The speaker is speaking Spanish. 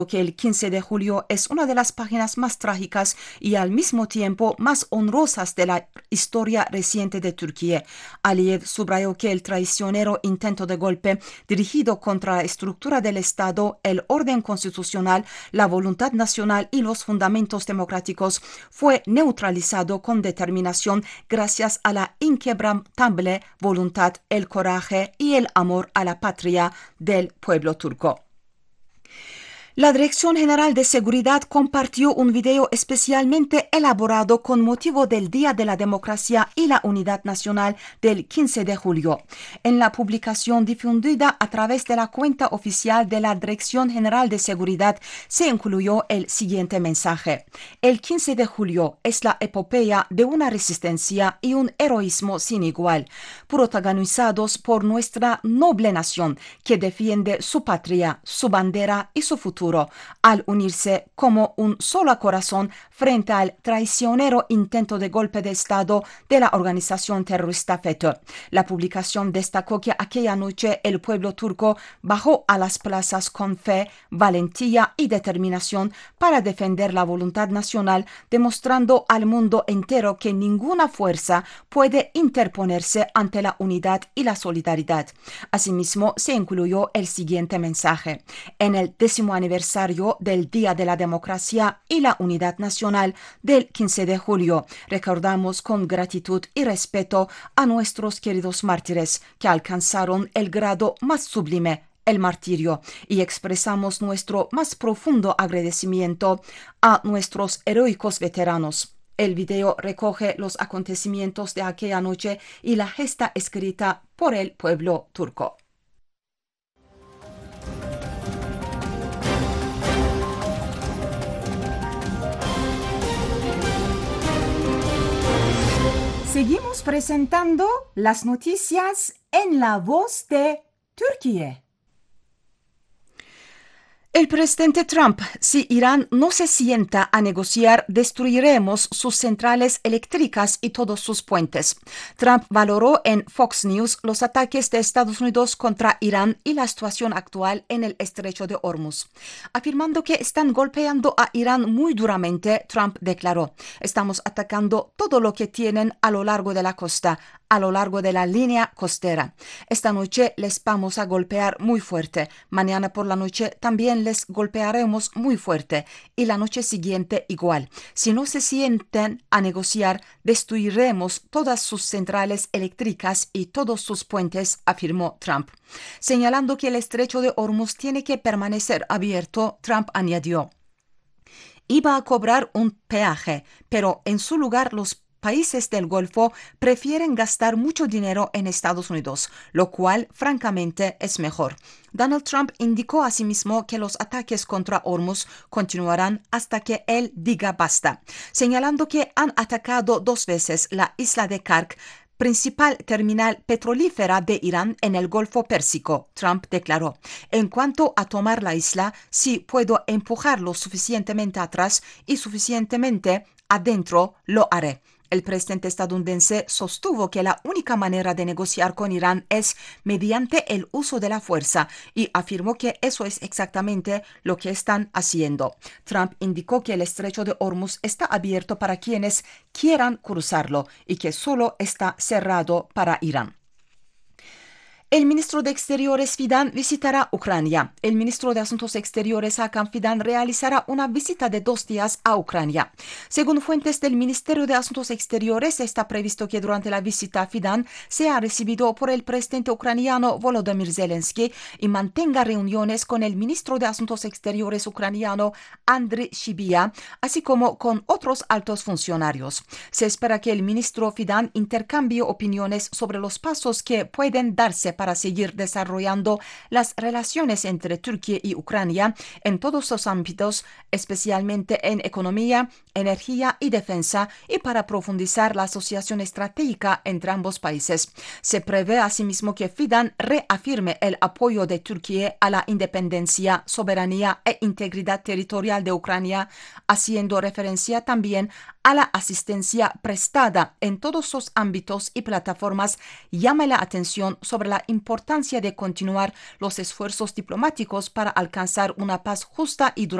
que el 15 de julio es una de las páginas más trágicas y al mismo tiempo más honrosas de la historia reciente de Turquía. Aliyev subrayó que el traicionero intento de golpe dirigido contra la estructura del Estado, el orden constitucional, la voluntad nacional y los fundamentos democráticos fue neutralizado con determinación gracias a la inquebrantable voluntad, el coraje y el amor a la patria del pueblo turco. La Dirección General de Seguridad compartió un video especialmente elaborado con motivo del Día de la Democracia y la Unidad Nacional del 15 de julio. En la publicación difundida a través de la cuenta oficial de la Dirección General de Seguridad se incluyó el siguiente mensaje. El 15 de julio es la epopeya de una resistencia y un heroísmo sin igual, protagonizados por nuestra noble nación que defiende su patria, su bandera y su futuro, al unirse como un solo corazón frente al traicionero intento de golpe de Estado de la organización terrorista FETÖ. La publicación destacó que aquella noche el pueblo turco bajó a las plazas con fe, valentía y determinación para defender la voluntad nacional, demostrando al mundo entero que ninguna fuerza puede interponerse ante la unidad y la solidaridad. Asimismo, se incluyó el siguiente mensaje. En el 10º aniversario del Día de la Democracia y la Unidad Nacional del 15 de julio, recordamos con gratitud y respeto a nuestros queridos mártires que alcanzaron el grado más sublime, el martirio, y expresamos nuestro más profundo agradecimiento a nuestros heroicos veteranos. El video recoge los acontecimientos de aquella noche y la gesta escrita por el pueblo turco. Seguimos presentando las noticias en la voz de Turquía. El presidente Trump: si Irán no se sienta a negociar, destruiremos sus centrales eléctricas y todos sus puentes. Trump valoró en Fox News los ataques de Estados Unidos contra Irán y la situación actual en el estrecho de Hormuz. Afirmando que están golpeando a Irán muy duramente, Trump declaró: estamos atacando todo lo que tienen a lo largo de la costa, a lo largo de la línea costera. Esta noche les vamos a golpear muy fuerte. Mañana por la noche también les golpearemos muy fuerte. Y la noche siguiente igual. Si no se sienten a negociar, destruiremos todas sus centrales eléctricas y todos sus puentes, afirmó Trump. Señalando que el estrecho de Hormuz tiene que permanecer abierto, Trump añadió: iba a cobrar un peaje, pero en su lugar los países del Golfo prefieren gastar mucho dinero en Estados Unidos, lo cual, francamente, es mejor. Donald Trump indicó asimismo que los ataques contra Hormuz continuarán hasta que él diga basta, señalando que han atacado 2 veces la isla de Kark, principal terminal petrolífera de Irán en el Golfo Pérsico. Trump declaró: en cuanto a tomar la isla, si puedo empujarlo suficientemente atrás y suficientemente adentro, lo haré. El presidente estadounidense sostuvo que la única manera de negociar con Irán es mediante el uso de la fuerza y afirmó que eso es exactamente lo que están haciendo. Trump indicó que el estrecho de Hormuz está abierto para quienes quieran cruzarlo y que solo está cerrado para Irán. El ministro de Exteriores Fidan visitará Ucrania. El ministro de Asuntos Exteriores Hakan Fidan realizará una visita de 2 días a Ucrania. Según fuentes del Ministerio de Asuntos Exteriores, está previsto que durante la visita Fidan sea recibido por el presidente ucraniano Volodymyr Zelensky y mantenga reuniones con el ministro de Asuntos Exteriores ucraniano Andriy Sybiha, así como con otros altos funcionarios. Se espera que el ministro Fidan intercambie opiniones sobre los pasos que pueden darse para seguir desarrollando las relaciones entre Turquía y Ucrania en todos los ámbitos, especialmente en economía, energía y defensa, y para profundizar la asociación estratégica entre ambos países. Se prevé asimismo que Fidan reafirme el apoyo de Turquía a la independencia, soberanía e integridad territorial de Ucrania, haciendo referencia también a la asistencia prestada en todos los ámbitos y plataformas. Llama la atención sobre la importancia de continuar los esfuerzos diplomáticos para alcanzar una paz justa y duradera